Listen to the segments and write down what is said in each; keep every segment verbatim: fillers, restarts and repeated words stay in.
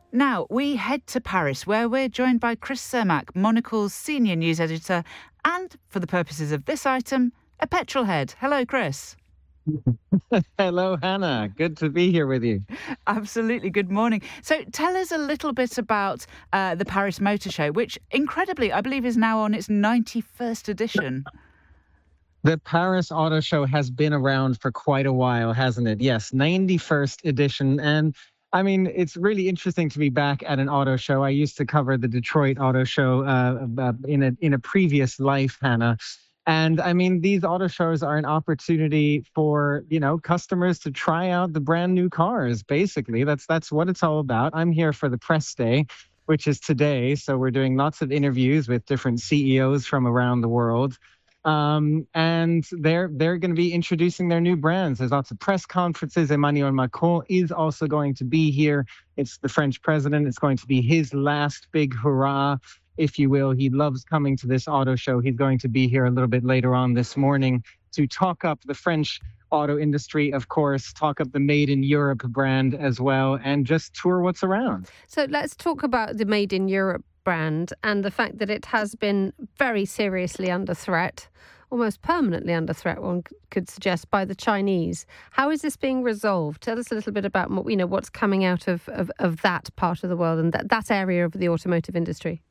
Now, we head to Paris, where we're joined by Chris Cermak, Monocle's senior news editor, and, for the purposes of this item, a petrol head. Hello, Chris. Hello, Hannah. Good to be here with you. Absolutely. Good morning. So tell us a little bit about uh, the Paris Motor Show, which, incredibly, I believe is now on its ninety-first edition. The Paris Auto Show has been around for quite a while, hasn't it? Yes, ninety-first edition. And I mean, it's really interesting to be back at an auto show. I used to cover the Detroit Auto Show uh, in a in a previous life, Hannah. And I mean, these auto shows are an opportunity for, you know, customers to try out the brand new cars. Basically, that's that's what it's all about. I'm here for the press day, which is today. So we're doing lots of interviews with different C E Os from around the world. Um, and they're they're going to be introducing their new brands. There's lots of press conferences. Emmanuel Macron is also going to be here. It's the French president. It's going to be his last big hurrah, if you will. He loves coming to this auto show. He's going to be here a little bit later on this morning to talk up the French auto industry, of course, talk up the Made in Europe brand as well, and just tour what's around. So let's talk about the Made in Europe brand and the fact that it has been very seriously under threat, almost permanently under threat, one could suggest, by the Chinese. How is this being resolved? Tell us a little bit about, you know, what's coming out of, of, of that part of the world and that, that area of the automotive industry.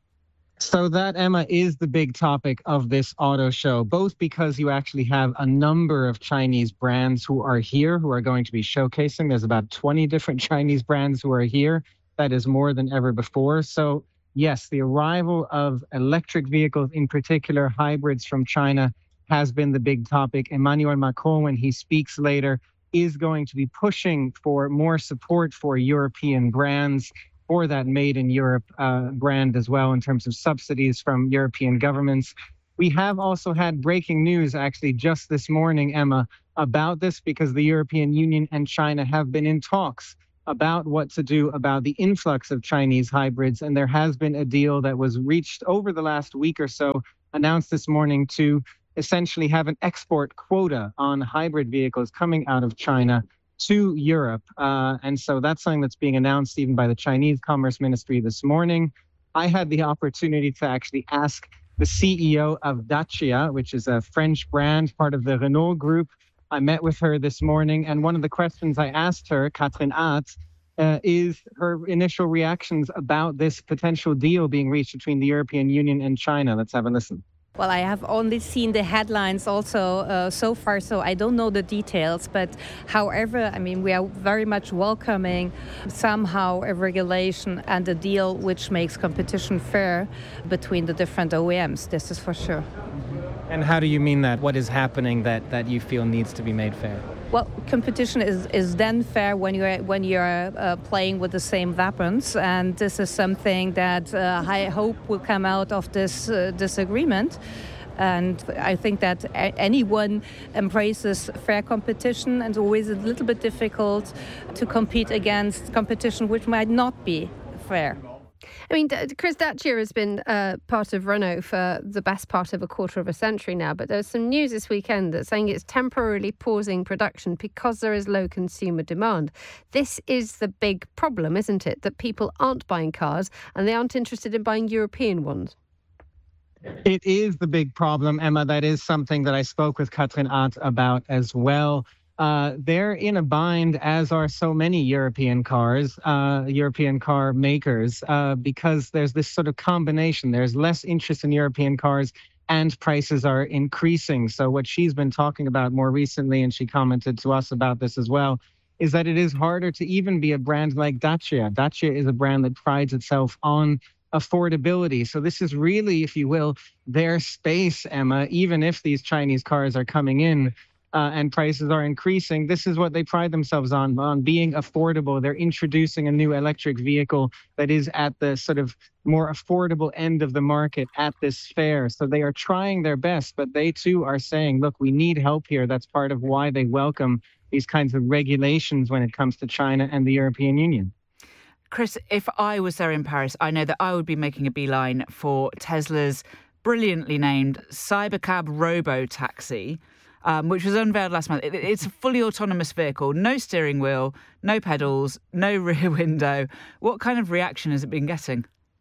So that, Emma, is the big topic of this auto show, both because you actually have a number of Chinese brands who are here, who are going to be showcasing. There's about twenty different Chinese brands who are here. That is more than ever before. So yes, the arrival of electric vehicles, in particular hybrids from China, has been the big topic. Emmanuel Macron, when he speaks later, is going to be pushing for more support for European brands, for that Made in Europe uh, brand as well, in terms of subsidies from European governments. We have also had breaking news actually just this morning, Emma, about this, because the European Union and China have been in talks about what to do about the influx of Chinese hybrids. And there has been a deal that was reached over the last week or so, announced this morning, to essentially have an export quota on hybrid vehicles coming out of China to Europe. Uh, and so that's something that's being announced even by the Chinese Commerce Ministry this morning. I had the opportunity to actually ask the C E O of Dacia, which is a French brand, part of the Renault group. I met with her this morning, and one of the questions I asked her, Catherine Ath, uh, is her initial reactions about this potential deal being reached between the European Union and China. Let's have a listen. Well, I have only seen the headlines also uh, so far, so I don't know the details. But however, I mean, we are very much welcoming somehow a regulation and a deal which makes competition fair between the different O E Ms. This is for sure. And how do you mean that? What is happening that, that you feel needs to be made fair? Well, competition is, is then fair when you're when you're uh, playing with the same weapons, and this is something that uh, I hope will come out of this uh, this agreement. And I think that a- anyone embraces fair competition, and it's always a little bit difficult to compete against competition which might not be fair. I mean, Chris, Dacia has been uh, part of Renault for the best part of a quarter of a century now, but there's some news this weekend that's saying it's temporarily pausing production because there is low consumer demand. This is the big problem, isn't it? That people aren't buying cars and they aren't interested in buying European ones. It is the big problem, Emma. That is something that I spoke with Catherine Ath about as well. Uh, they're in a bind, as are so many European cars, uh, European car makers, uh, because there's this sort of combination. There's less interest in European cars and prices are increasing. So what she's been talking about more recently, and she commented to us about this as well, is that it is harder to even be a brand like Dacia. Dacia is a brand that prides itself on affordability. So this is really, if you will, their space, Emma, even if these Chinese cars are coming in uh, and prices are increasing. This is what they pride themselves on, on being affordable. They're introducing a new electric vehicle that is at the sort of more affordable end of the market at this fair. So they are trying their best, but they too are saying, look, we need help here. That's part of why they welcome these kinds of regulations when it comes to China and the European Union. Chris, if I was there in Paris, I know that I would be making a beeline for Tesla's brilliantly named Cybercab Robo Taxi. um, which was unveiled last month. It, it's a fully autonomous vehicle, no steering wheel, no pedals, no rear window. What kind of reaction has it been getting?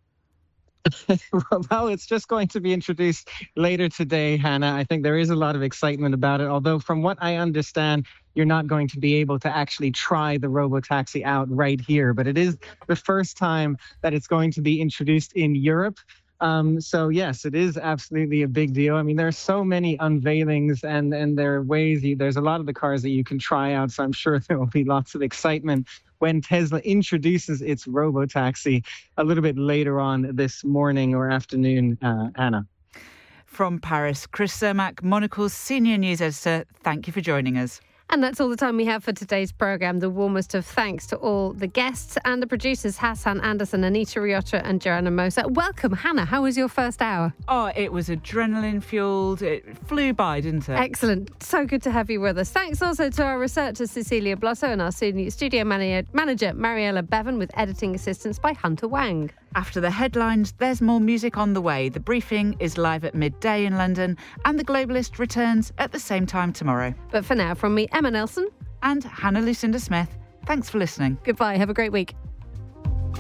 Well, it's just going to be introduced later today, Hannah. I think there is a lot of excitement about it, although from what I understand, you're not going to be able to actually try the robotaxi out right here. But it is the first time that it's going to be introduced in Europe. Um, so, yes, it is absolutely a big deal. I mean, there are so many unveilings and, and there are ways, you, there's a lot of the cars that you can try out. So I'm sure there will be lots of excitement when Tesla introduces its robotaxi a little bit later on this morning or afternoon, uh, Anna. From Paris, Chris Cermak, Monocle's senior news editor, thank you for joining us. And that's all the time we have for today's programme. The warmest of thanks to all the guests and the producers, Hassan Anderson, Anita Riotta and Joanna Moser. Welcome, Hannah. How was your first hour? Oh, it was adrenaline-fuelled. It flew by, didn't it? Excellent. So good to have you with us. Thanks also to our researcher, Cecilia Blotto, and our studio manager, Mariella Bevan, with editing assistance by Hunter Wang. After the headlines, there's more music on the way. The briefing is live at midday in London, and The Globalist returns at the same time tomorrow. But for now, from me, Emma Nelson and Hannah Lucinda Smith, thanks for listening. Goodbye. Have a great week.